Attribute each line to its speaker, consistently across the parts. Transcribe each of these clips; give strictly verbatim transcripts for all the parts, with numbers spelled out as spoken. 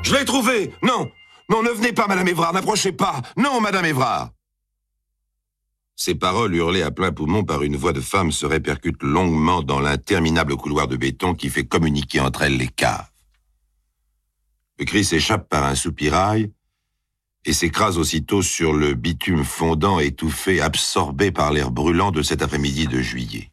Speaker 1: Je l'ai trouvé! Non! Non, ne venez pas, Madame Évrard, n'approchez pas! Non, Madame Évrard! Ces paroles hurlées à plein poumon par une voix de femme se répercutent longuement dans l'interminable couloir de béton qui fait communiquer entre elles les caves. Le cri s'échappe par un soupirail et s'écrase aussitôt sur le bitume fondant, étouffé, absorbé par l'air brûlant de cet après-midi de juillet.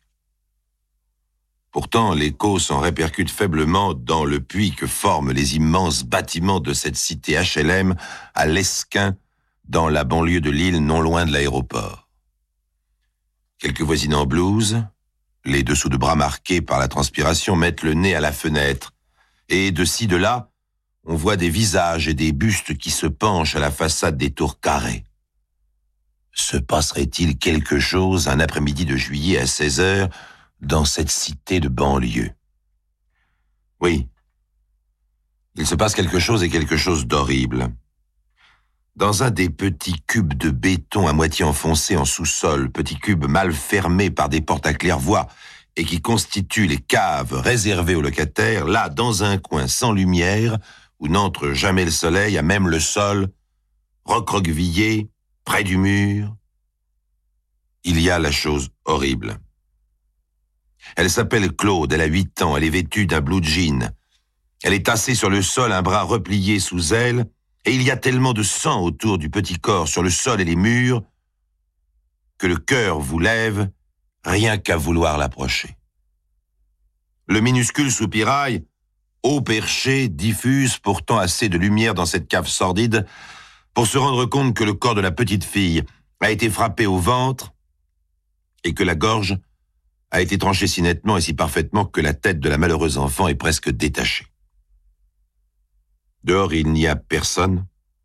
Speaker 1: Pourtant, l'écho s'en répercute faiblement dans le puits que forment les immenses bâtiments de cette cité H L M à l'Esquin, dans la banlieue de Lille, non loin de l'aéroport. Quelques voisines en blouse, les dessous de bras marqués par la transpiration, mettent le nez à la fenêtre, et de ci de là, on voit des visages et des bustes qui se penchent à la façade des tours carrées. Se passerait-il quelque chose un après-midi de juillet à seize heures dans cette cité de banlieue? Oui, il se passe quelque chose et quelque chose d'horrible. Dans un des petits cubes de béton à moitié enfoncés en sous-sol, petits cubes mal fermés par des portes à claire-voie et qui constituent les caves réservées aux locataires, là, dans un coin sans lumière, où n'entre jamais le soleil, à même le sol, recroquevillé, près du mur, il y a la chose horrible. Elle s'appelle Claude, elle a huit ans, elle est vêtue d'un blue jean. Elle est tassée sur le sol, un bras replié sous elle, et il y a tellement de sang autour du petit corps, sur le sol et les murs, que le cœur vous lève rien qu'à vouloir l'approcher. Le minuscule soupirail, haut perché, diffuse pourtant assez de lumière dans cette cave sordide pour se rendre compte que le corps de la petite fille a été frappé au ventre et que la gorge a été tranchée si nettement et si parfaitement que la tête de la malheureuse enfant est presque détachée. Dehors, il n'y a personne,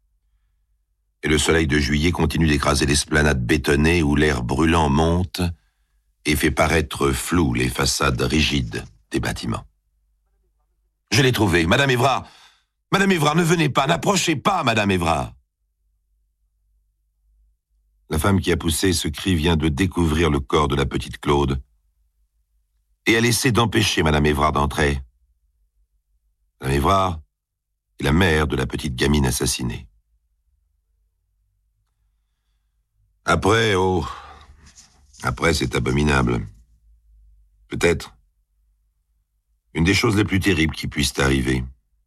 Speaker 1: et le soleil de juillet continue d'écraser l'esplanade bétonnée où l'air brûlant monte et fait paraître floues les façades rigides des bâtiments. Je l'ai trouvé, Madame Évrard. Madame Évrard, ne venez pas, n'approchez pas, Madame Évrard. La femme qui a poussé ce cri vient de découvrir le corps de la petite Claude, et elle essaie d'empêcher Madame Évrard d'entrer. Madame Évrard est la mère de la petite gamine assassinée. Après, oh, après c'est abominable. Peut-être une des choses les plus terribles qui puissent arriver.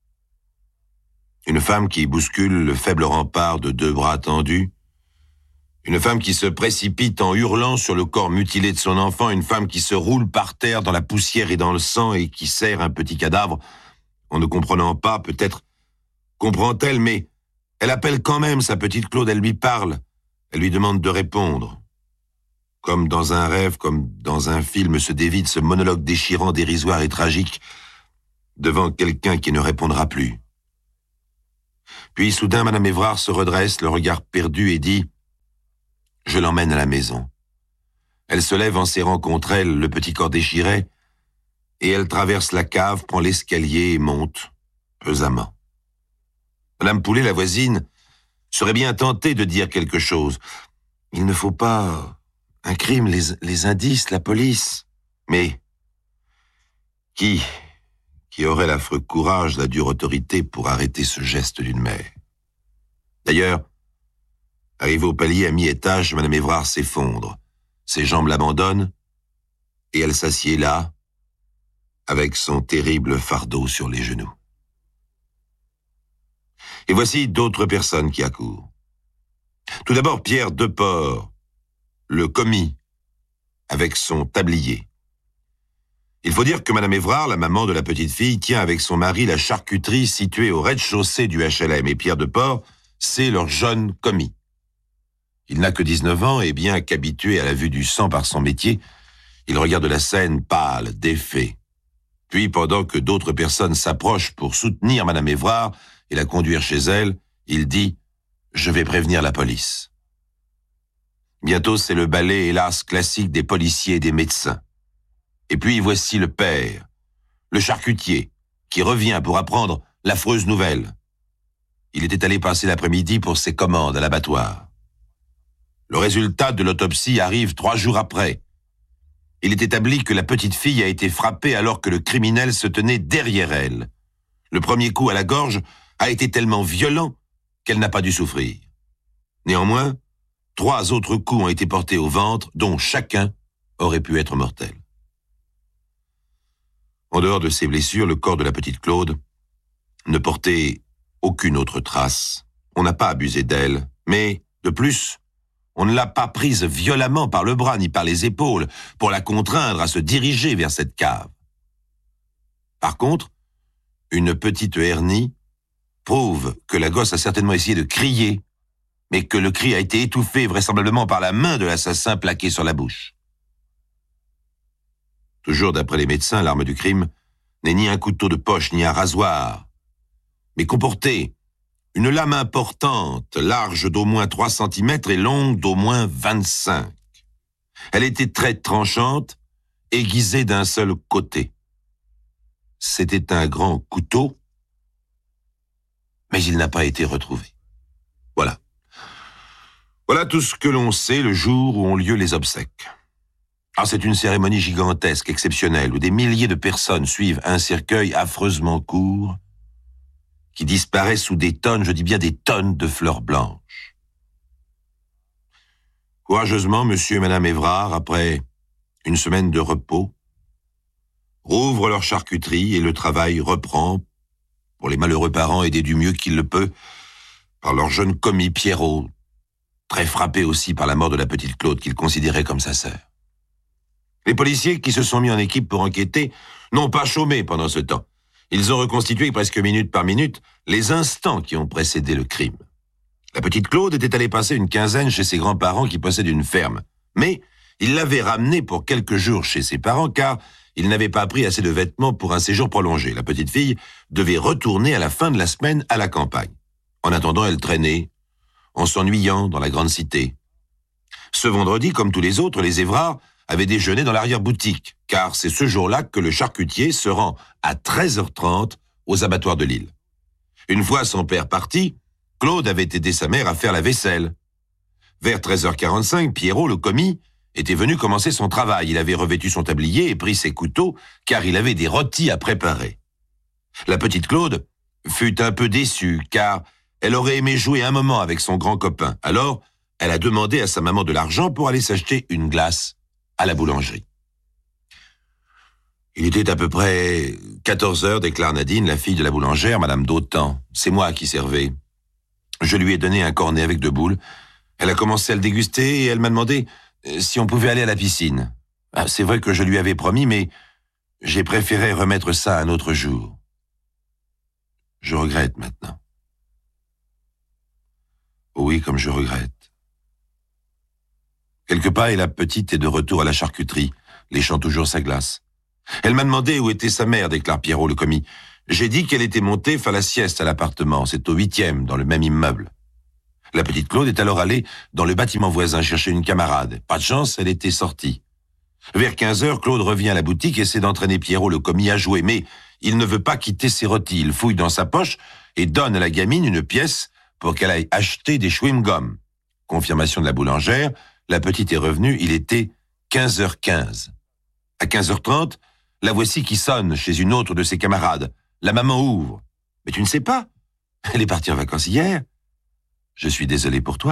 Speaker 1: Une femme qui bouscule le faible rempart de deux bras tendus, une femme qui se précipite en hurlant sur le corps mutilé de son enfant, une femme qui se roule par terre dans la poussière et dans le sang et qui serre un petit cadavre en ne comprenant pas, peut-être comprend-elle, mais elle appelle quand même sa petite Claude, elle lui parle, elle lui demande de répondre. Comme dans un rêve, comme dans un film, se dévide ce monologue déchirant, dérisoire et tragique devant quelqu'un qui ne répondra plus. Puis soudain, Madame Évrard se redresse, le regard perdu, et dit « Je l'emmène à la maison ». Elle se lève en serrant contre elle le petit corps déchiré, et elle traverse la cave, prend l'escalier et monte, pesamment. Madame Poulet, la voisine, serait bien tentée de dire quelque chose. Il ne faut pas... Un crime, les, les indices, la police. Mais qui, qui aurait l'affreux courage, la dure autorité pour arrêter ce geste d'une mère? D'ailleurs, arrivée au palier à mi-étage, Madame Évrard s'effondre. Ses jambes l'abandonnent et elle s'assied là, avec son terrible fardeau sur les genoux. Et voici d'autres personnes qui accourent. Tout d'abord, Pierre Deport, le commis, avec son tablier. Il faut dire que Madame Évrard, la maman de la petite fille, tient avec son mari la charcuterie située au rez-de-chaussée du H L M, et Pierre Deport, c'est leur jeune commis. Il n'a que dix-neuf ans, et bien qu'habitué à la vue du sang par son métier, il regarde la scène pâle, défait. Puis, pendant que d'autres personnes s'approchent pour soutenir Madame Évrard et la conduire chez elle, il dit « Je vais prévenir la police ». Bientôt, c'est le ballet, hélas, classique des policiers et des médecins. Et puis, voici le père, le charcutier, qui revient pour apprendre l'affreuse nouvelle. Il était allé passer l'après-midi pour ses commandes à l'abattoir. Le résultat de l'autopsie arrive trois jours après. Il est établi que la petite fille a été frappée alors que le criminel se tenait derrière elle. Le premier coup à la gorge a été tellement violent qu'elle n'a pas dû souffrir. Néanmoins, trois autres coups ont été portés au ventre, dont chacun aurait pu être mortel. En dehors de ces blessures, le corps de la petite Claude ne portait aucune autre trace. On n'a pas abusé d'elle, mais, de plus, on ne l'a pas prise violemment par le bras ni par les épaules pour la contraindre à se diriger vers cette cave. Par contre, une petite hernie prouve que la gosse a certainement essayé de crier, mais que le cri a été étouffé vraisemblablement par la main de l'assassin plaquée sur la bouche. Toujours d'après les médecins, l'arme du crime n'est ni un couteau de poche ni un rasoir, mais comportait une lame importante, large d'au moins trois centimètres et longue d'au moins vingt-cinq. Elle était très tranchante, aiguisée d'un seul côté. C'était un grand couteau, mais il n'a pas été retrouvé. Voilà. Voilà tout ce que l'on sait le jour où ont lieu les obsèques. Ah, c'est une cérémonie gigantesque, exceptionnelle, où des milliers de personnes suivent un cercueil affreusement court qui disparaît sous des tonnes, je dis bien des tonnes de fleurs blanches. Courageusement, monsieur et madame Évrard, après une semaine de repos, rouvrent leur charcuterie et le travail reprend pour les malheureux parents aidés du mieux qu'ils le peuvent par leur jeune commis Pierrot, très frappé aussi par la mort de la petite Claude qu'il considérait comme sa sœur. Les policiers qui se sont mis en équipe pour enquêter n'ont pas chômé pendant ce temps. Ils ont reconstitué presque minute par minute les instants qui ont précédé le crime. La petite Claude était allée passer une quinzaine chez ses grands-parents qui possèdent une ferme. Mais il l'avait ramenée pour quelques jours chez ses parents car il n'avait pas pris assez de vêtements pour un séjour prolongé. La petite fille devait retourner à la fin de la semaine à la campagne. En attendant, elle traînait, en s'ennuyant dans la grande cité. Ce vendredi, comme tous les autres, les Évrard avaient déjeuné dans l'arrière-boutique, car c'est ce jour-là que le charcutier se rend à treize heures trente aux abattoirs de Lille. Une fois son père parti, Claude avait aidé sa mère à faire la vaisselle. Vers treize heures quarante-cinq, Pierrot, le commis, était venu commencer son travail. Il avait revêtu son tablier et pris ses couteaux, car il avait des rôtis à préparer. La petite Claude fut un peu déçue, car elle aurait aimé jouer un moment avec son grand copain. Alors, elle a demandé à sa maman de l'argent pour aller s'acheter une glace à la boulangerie. Il était à peu près quatorze heures, déclare Nadine, la fille de la boulangère, madame Dautan. C'est moi qui servais. Je lui ai donné un cornet avec deux boules. Elle a commencé à le déguster et elle m'a demandé si on pouvait aller à la piscine. Ah, c'est vrai que je lui avais promis, mais j'ai préféré remettre ça un autre jour. Je regrette maintenant. Oui, comme je regrette. Quelque part, et la petite est de retour à la charcuterie, léchant toujours sa glace. Elle m'a demandé où était sa mère, déclare Pierrot, le commis. J'ai dit qu'elle était montée faire la sieste à l'appartement. C'est au huitième, dans le même immeuble. La petite Claude est alors allée dans le bâtiment voisin chercher une camarade. Pas de chance, elle était sortie. Vers quinze heures, Claude revient à la boutique et essaie d'entraîner Pierrot, le commis, à jouer. Mais il ne veut pas quitter ses rôtis. Il fouille dans sa poche et donne à la gamine une pièce pour qu'elle aille acheter des chewing-gums. Confirmation de la boulangère, la petite est revenue, il était quinze heures quinze. À quinze heures trente, la voici qui sonne chez une autre de ses camarades. La maman ouvre. « Mais tu ne sais pas, elle est partie en vacances hier. Je suis désolé pour toi. »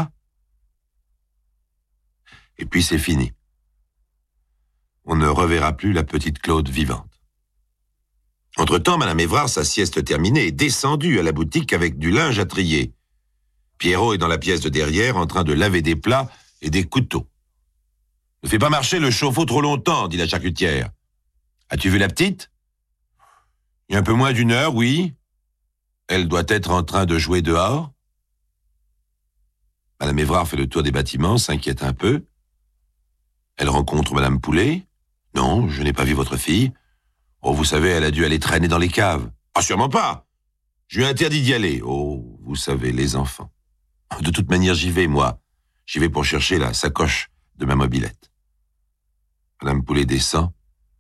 Speaker 1: Et puis c'est fini. On ne reverra plus la petite Claude vivante. Entre-temps, madame Évrard, sa sieste terminée, est descendue à la boutique avec du linge à trier. Pierrot est dans la pièce de derrière en train de laver des plats et des couteaux. « Ne fais pas marcher le chauffe-eau trop longtemps, dit la charcutière. As-tu vu la petite ? Il y a un peu moins d'une heure, oui. Elle doit être en train de jouer dehors. » Madame Évrard fait le tour des bâtiments, s'inquiète un peu. Elle rencontre madame Poulet. « Non, je n'ai pas vu votre fille. Oh, vous savez, elle a dû aller traîner dans les caves. »« Ah, sûrement pas. Je lui ai interdit d'y aller. Oh, vous savez, les enfants. De toute manière, j'y vais, moi. J'y vais pour chercher la sacoche de ma mobilette. » Madame Poulet descend.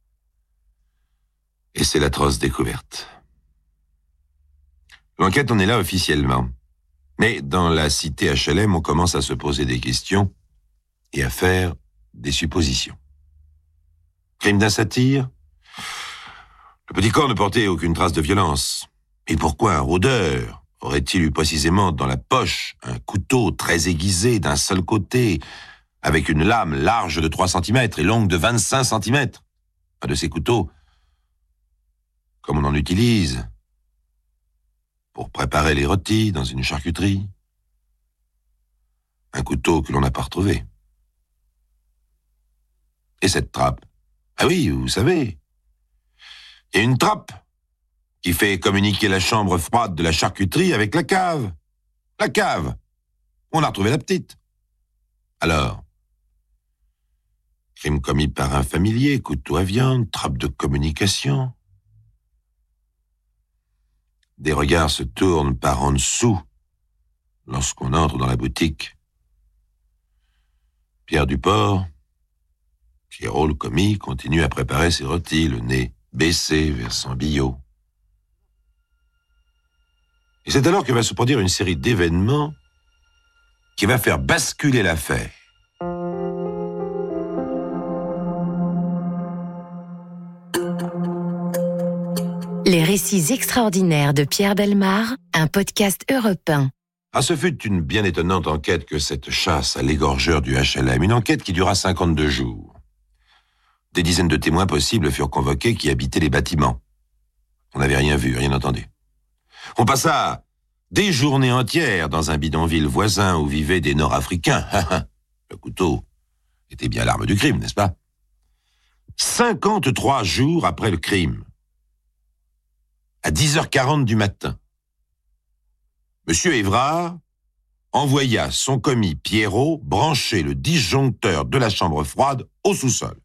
Speaker 1: Et c'est l'atroce découverte. L'enquête en est là officiellement. Mais dans la cité H L M, on commence à se poser des questions et à faire des suppositions. Crime d'un satyre ? Le petit corps ne portait aucune trace de violence. Et pourquoi un rôdeur Aurait-il eu précisément dans la poche un couteau très aiguisé d'un seul côté, avec une lame large de trois centimètres et longue de vingt-cinq centimètres? Un de ces couteaux, comme on en utilise pour préparer les rôtis dans une charcuterie. Un couteau que l'on n'a pas retrouvé. Et cette trappe? Ah oui, vous savez, il y a une trappe qui fait communiquer la chambre froide de la charcuterie avec la cave. La cave. On a retrouvé la petite. Alors, crime commis par un familier, couteau à viande, trappe de communication. Des regards se tournent par en dessous lorsqu'on entre dans la boutique. Pierre Duport, Pierrot le commis, continue à préparer ses rôtis, le nez baissé vers son billot. Et c'est alors que va se produire une série d'événements qui va faire basculer l'affaire.
Speaker 2: Les récits extraordinaires de Pierre Bellemare, un podcast Europe un.
Speaker 1: Ah, ce fut une bien étonnante enquête que cette chasse à l'égorgeur du H L M, une enquête qui dura cinquante-deux jours. Des dizaines de témoins possibles furent convoqués qui habitaient les bâtiments. On n'avait rien vu, rien entendu. On passa des journées entières dans un bidonville voisin où vivaient des Nord-Africains. Le couteau était bien l'arme du crime, n'est-ce pas? cinquante-trois jours après le crime, à dix heures quarante du matin, Monsieur Évrard envoya son commis Pierrot brancher le disjoncteur de la chambre froide au sous-sol.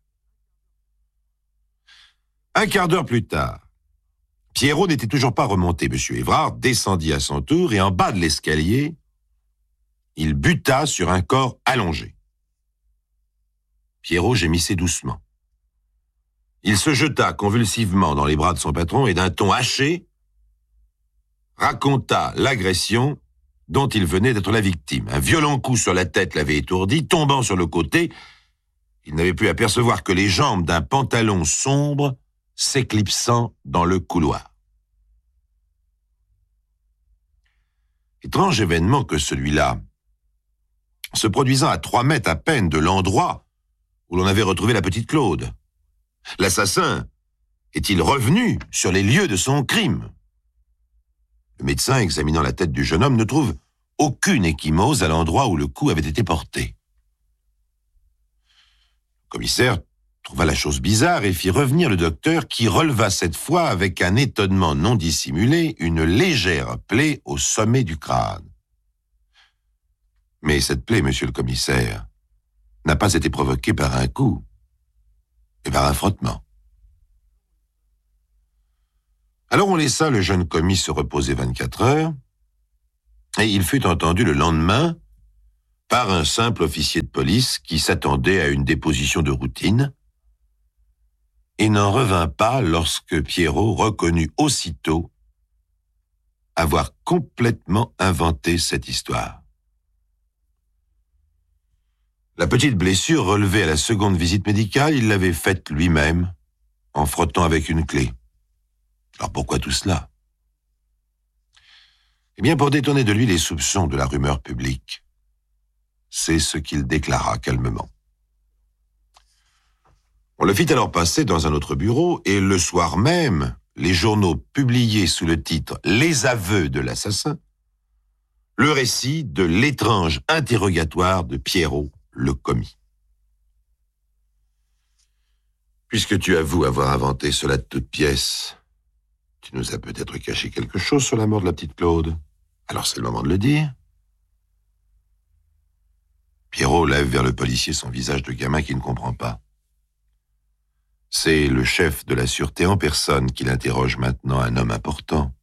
Speaker 1: Un quart d'heure plus tard, Pierrot n'était toujours pas remonté. Monsieur Évrard descendit à son tour et en bas de l'escalier, il buta sur un corps allongé. Pierrot gémissait doucement. Il se jeta convulsivement dans les bras de son patron et d'un ton haché, raconta l'agression dont il venait d'être la victime. Un violent coup sur la tête l'avait étourdi, tombant sur le côté, il n'avait pu apercevoir que les jambes d'un pantalon sombre s'éclipsant dans le couloir. Étrange événement que celui-là, se produisant à trois mètres à peine de l'endroit où l'on avait retrouvé la petite Claude. L'assassin est-il revenu sur les lieux de son crime? Le médecin, examinant la tête du jeune homme, ne trouve aucune ecchymose à l'endroit où le coup avait été porté. Le commissaire trouva la chose bizarre et fit revenir le docteur qui releva cette fois avec un étonnement non dissimulé une légère plaie au sommet du crâne. Mais cette plaie, monsieur le commissaire, n'a pas été provoquée par un coup, mais par un frottement. Alors on laissa le jeune commis se reposer vingt-quatre heures, et il fut entendu le lendemain par un simple officier de police qui s'attendait à une déposition de routine, et n'en revint pas lorsque Pierrot reconnut aussitôt avoir complètement inventé cette histoire. La petite blessure relevée à la seconde visite médicale, il l'avait faite lui-même, en frottant avec une clé. Alors pourquoi tout cela? Eh bien, pour détourner de lui les soupçons de la rumeur publique. C'est ce qu'il déclara calmement. On le fit alors passer dans un autre bureau et le soir même, les journaux publiaient sous le titre « Les aveux de l'assassin » le récit de l'étrange interrogatoire de Pierrot, le commis. Puisque tu avoues avoir inventé cela de toutes pièces, tu nous as peut-être caché quelque chose sur la mort de la petite Claude. Alors c'est le moment de le dire. Pierrot lève vers le policier son visage de gamin qui ne comprend pas. C'est le chef de la sûreté en personne qui l'interroge maintenant, un homme important.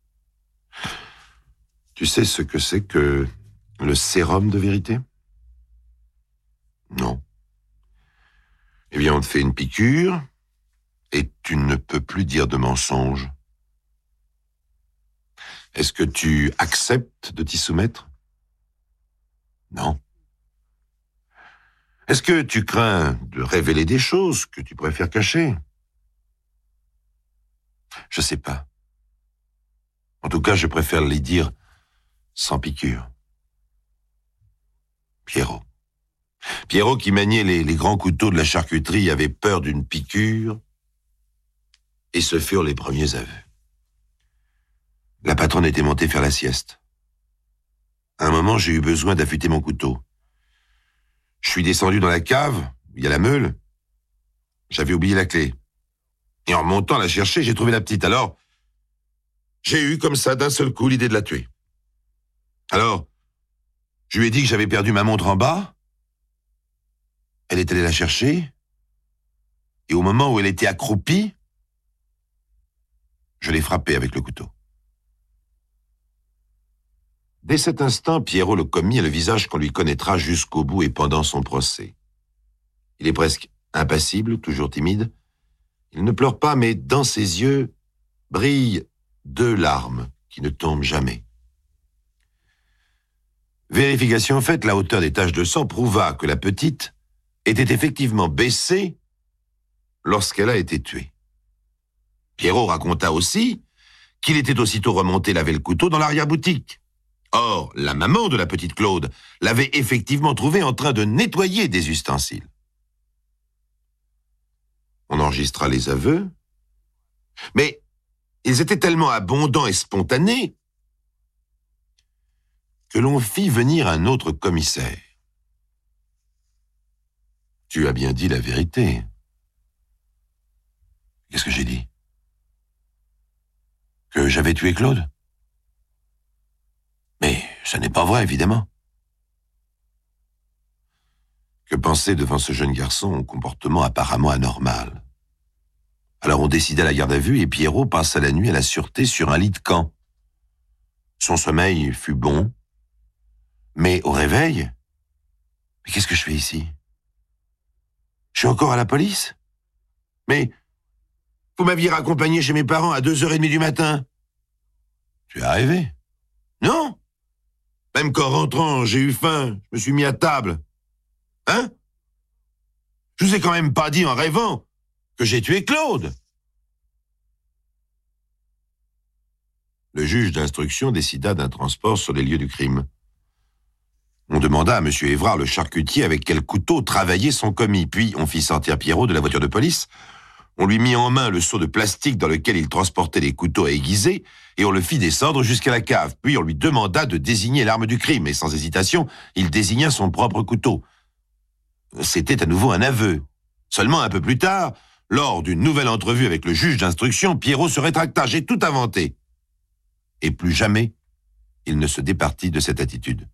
Speaker 1: Tu sais ce que c'est que le sérum de vérité? Non. Eh bien, on te fait une piqûre et tu ne peux plus dire de mensonge. Est-ce que tu acceptes de t'y soumettre? Non. Est-ce que tu crains de révéler des choses que tu préfères cacher? Je sais pas. En tout cas, je préfère les dire sans piqûre. Pierrot. Pierrot, qui maniait les, les grands couteaux de la charcuterie, avait peur d'une piqûre, et ce furent les premiers aveux. La patronne était montée faire la sieste. À un moment, j'ai eu besoin d'affûter mon couteau. Je suis descendu dans la cave, où il y a la meule. J'avais oublié la clé. Et en remontant la chercher, j'ai trouvé la petite. Alors, j'ai eu comme ça d'un seul coup l'idée de la tuer. Alors, je lui ai dit que j'avais perdu ma montre en bas. Elle est allée la chercher. Et au moment où elle était accroupie, je l'ai frappée avec le couteau. Dès cet instant, Pierrot le commis a le visage qu'on lui connaîtra jusqu'au bout et pendant son procès. Il est presque impassible, toujours timide. Il ne pleure pas, mais dans ses yeux brillent deux larmes qui ne tombent jamais. Vérification faite, la hauteur des taches de sang prouva que la petite était effectivement baissée lorsqu'elle a été tuée. Pierrot raconta aussi qu'il était aussitôt remonté laver le couteau dans l'arrière-boutique. Or, la maman de la petite Claude l'avait effectivement trouvé en train de nettoyer des ustensiles. On enregistra les aveux, mais ils étaient tellement abondants et spontanés que l'on fit venir un autre commissaire. « Tu as bien dit la vérité. » Qu'est-ce que j'ai dit? Que j'avais tué Claude? Mais ça n'est pas vrai, évidemment. Que penser devant ce jeune garçon au comportement apparemment anormal? Alors on décida la garde à vue et Pierrot passa la nuit à la sûreté sur un lit de camp. Son sommeil fut bon, mais au réveil, mais qu'est-ce que je fais ici? Je suis encore à la police? Mais vous m'aviez raccompagné chez mes parents à deux heures trente du matin. Tu es rêvé? Non? Même qu'en rentrant, j'ai eu faim, je me suis mis à table. Hein? Je vous ai quand même pas dit en rêvant que j'ai tué Claude. Le juge d'instruction décida d'un transport sur les lieux du crime. On demanda à M. Évrard, le charcutier, avec quel couteau travaillait son commis. Puis on fit sortir Pierrot de la voiture de police. On lui mit en main le seau de plastique dans lequel il transportait les couteaux à aiguiser et on le fit descendre jusqu'à la cave. Puis on lui demanda de désigner l'arme du crime et sans hésitation, il désigna son propre couteau. C'était à nouveau un aveu. Seulement un peu plus tard, lors d'une nouvelle entrevue avec le juge d'instruction, Pierrot se rétracta. J'ai tout inventé. Et plus jamais, il ne se départit de cette attitude.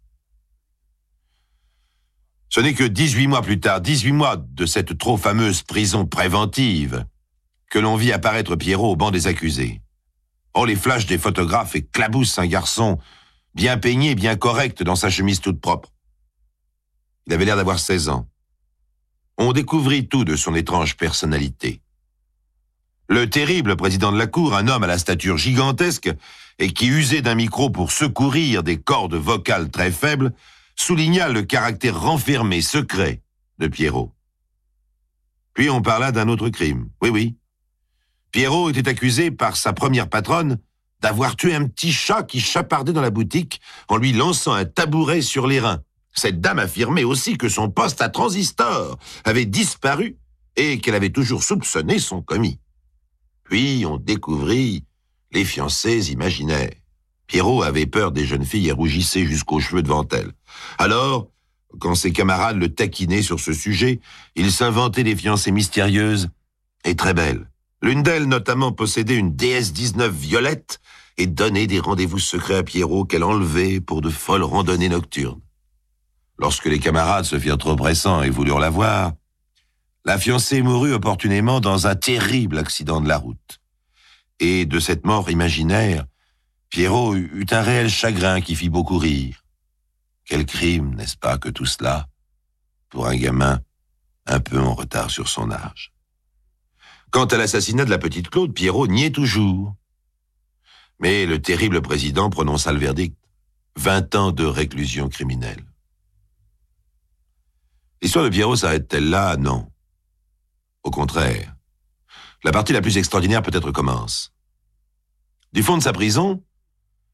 Speaker 1: Ce n'est que dix-huit mois plus tard, dix-huit mois de cette trop fameuse prison préventive, que l'on vit apparaître Pierrot au banc des accusés. Oh, les flashs des photographes éclaboussent un garçon bien peigné, bien correct dans sa chemise toute propre. Il avait l'air d'avoir seize ans. On découvrit tout de son étrange personnalité. Le terrible président de la cour, un homme à la stature gigantesque et qui usait d'un micro pour secourir des cordes vocales très faibles, souligna le caractère renfermé, secret de Pierrot. Puis on parla d'un autre crime. Oui, oui. Pierrot était accusé par sa première patronne d'avoir tué un petit chat qui chapardait dans la boutique en lui lançant un tabouret sur les reins. Cette dame affirmait aussi que son poste à transistor avait disparu et qu'elle avait toujours soupçonné son commis. Puis on découvrit les fiancées imaginaires. Pierrot avait peur des jeunes filles et rougissait jusqu'aux cheveux devant elles. Alors, quand ses camarades le taquinaient sur ce sujet, il s'inventait des fiancées mystérieuses et très belles. L'une d'elles, notamment, possédait une D S dix-neuf violette et donnait des rendez-vous secrets à Pierrot qu'elle enlevait pour de folles randonnées nocturnes. Lorsque les camarades se firent trop pressants et voulurent la voir, la fiancée mourut opportunément dans un terrible accident de la route. Et de cette mort imaginaire, Pierrot eut un réel chagrin qui fit beaucoup rire. Quel crime, n'est-ce pas, que tout cela, pour un gamin un peu en retard sur son âge. Quant à l'assassinat de la petite Claude, Pierrot niait toujours. Mais le terrible président prononça le verdict. Vingt ans de réclusion criminelle. L'histoire de Pierrot s'arrête-t-elle là? Non. Au contraire. La partie la plus extraordinaire peut-être commence. Du fond de sa prison,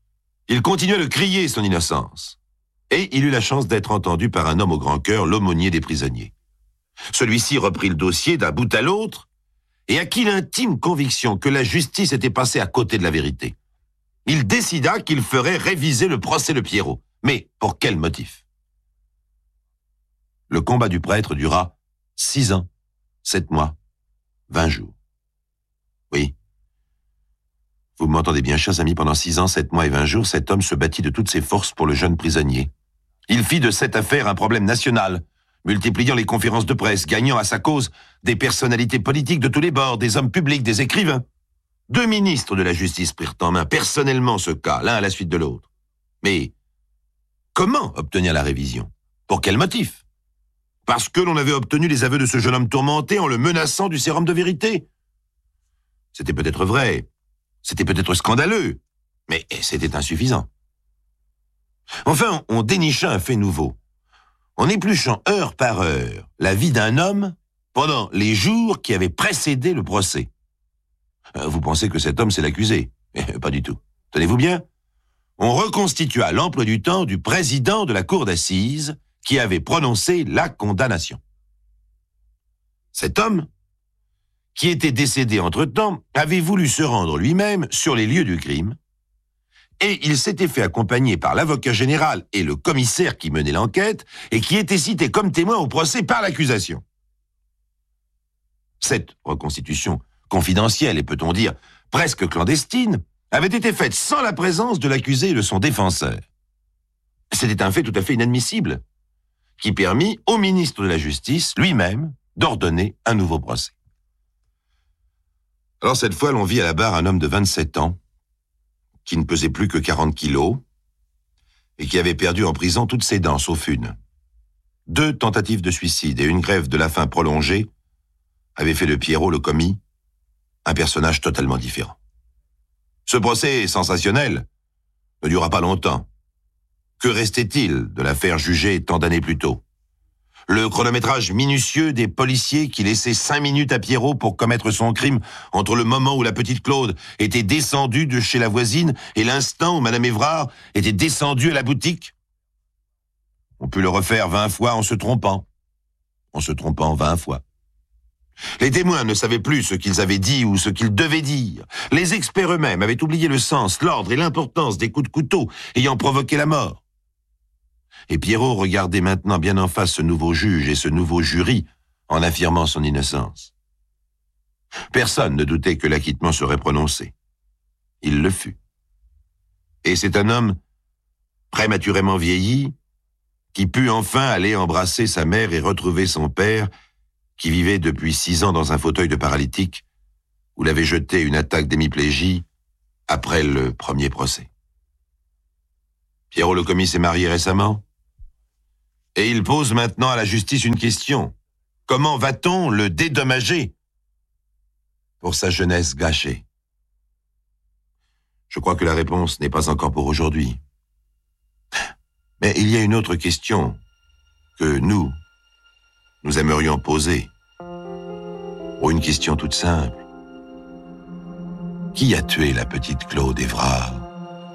Speaker 1: Il continuait de crier son innocence. Et il eut la chance d'être entendu par un homme au grand cœur, l'aumônier des prisonniers. Celui-ci reprit le dossier d'un bout à l'autre et acquit l'intime conviction que la justice était passée à côté de la vérité. Il décida qu'il ferait réviser le procès de Pierrot. Mais pour quel motif? Le combat du prêtre dura six ans, sept mois, vingt jours. Oui. Vous m'entendez bien, chers amis, pendant six ans, sept mois et vingt jours, cet homme se battit de toutes ses forces pour le jeune prisonnier. Il fit de cette affaire un problème national, multipliant les conférences de presse, gagnant à sa cause des personnalités politiques de tous les bords, des hommes publics, des écrivains. Deux ministres de la justice prirent en main personnellement ce cas, l'un à la suite de l'autre. Mais comment obtenir la révision? Pour quel motif? Parce que l'on avait obtenu les aveux de ce jeune homme tourmenté en le menaçant du sérum de vérité. C'était peut-être vrai, c'était peut-être scandaleux, mais c'était insuffisant. Enfin, on dénicha un fait nouveau. En épluchant heure par heure la vie d'un homme pendant les jours qui avaient précédé le procès. Vous pensez que cet homme, c'est l'accusé? Pas du tout. Tenez-vous bien. On reconstitua l'emploi du temps du président de la cour d'assises qui avait prononcé la condamnation. Cet homme, qui était décédé entre-temps, avait voulu se rendre lui-même sur les lieux du crime et il s'était fait accompagner par l'avocat général et le commissaire qui menait l'enquête et qui était cité comme témoin au procès par l'accusation. Cette reconstitution confidentielle et, peut-on dire, presque clandestine, avait été faite sans la présence de l'accusé et de son défenseur. C'était un fait tout à fait inadmissible, qui permit au ministre de la Justice, lui-même, d'ordonner un nouveau procès. Alors cette fois, l'on vit à la barre un homme de vingt-sept ans, qui ne pesait plus que quarante kilos, et qui avait perdu en prison toutes ses dents, sauf une. Deux tentatives de suicide et une grève de la faim prolongée avaient fait de Pierrot, le commis, un personnage totalement différent. Ce procès sensationnel ne dura pas longtemps. Que restait-il de l'affaire jugée tant d'années plus tôt? Le chronométrage minutieux des policiers qui laissaient cinq minutes à Pierrot pour commettre son crime entre le moment où la petite Claude était descendue de chez la voisine et l'instant où Madame Évrard était descendue à la boutique? On put le refaire vingt fois en se trompant, en se trompant vingt fois. Les témoins ne savaient plus ce qu'ils avaient dit ou ce qu'ils devaient dire. Les experts eux-mêmes avaient oublié le sens, l'ordre et l'importance des coups de couteau ayant provoqué la mort. Et Pierrot regardait maintenant bien en face ce nouveau juge et ce nouveau jury en affirmant son innocence. Personne ne doutait que l'acquittement serait prononcé. Il le fut. Et c'est un homme prématurément vieilli qui put enfin aller embrasser sa mère et retrouver son père qui vivait depuis six ans dans un fauteuil de paralytique où l'avait jeté une attaque d'hémiplégie après le premier procès. Pierrot le commis s'est marié récemment et il pose maintenant à la justice une question. Comment va-t-on le dédommager pour sa jeunesse gâchée? Je crois que la réponse n'est pas encore pour aujourd'hui. Mais il y a une autre question que nous, nous aimerions poser. Ou une question toute simple. Qui a tué la petite Claude Évrard ?